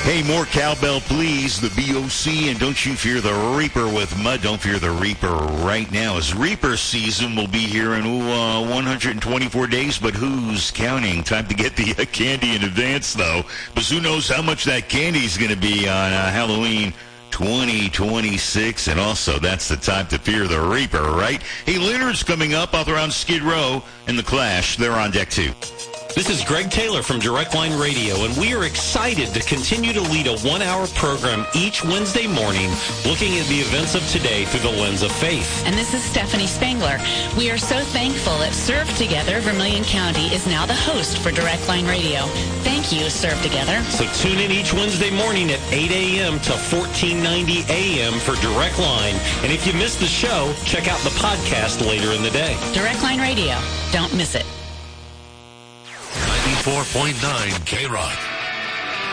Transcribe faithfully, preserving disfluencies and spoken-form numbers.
Hey, more cowbell, please. The B O C, and don't you fear the Reaper with mud. Don't fear the Reaper right now, as Reaper season will be here in ooh, uh, one hundred twenty-four days, but who's counting? Time to get the uh, candy in advance, though, because who knows how much that candy is going to be on uh, Halloween twenty twenty-six, and also that's the time to fear the Reaper, right? Hey, Leonard's coming up off around Skid Row and The Clash. They're on deck, too. This is Greg Taylor from Direct Line Radio, and we are excited to continue to lead a one-hour program each Wednesday morning looking at the events of today through the lens of faith. And this is Stephanie Spangler. We are so thankful that Serve Together Vermilion County is now the host for Direct Line Radio. Thank you, Serve Together. So tune in each Wednesday morning at eight a.m. to fourteen ninety a.m. for Direct Line. And if you missed the show, check out the podcast later in the day. Direct Line Radio. Don't miss it. ninety-four point nine K-Rock.